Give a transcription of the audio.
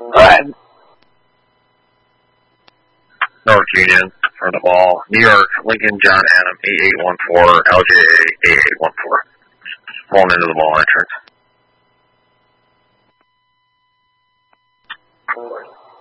North Union for the ball. New York, Lincoln, John Adam, 8814, LJA, 8814. Pulling into the ball entrance.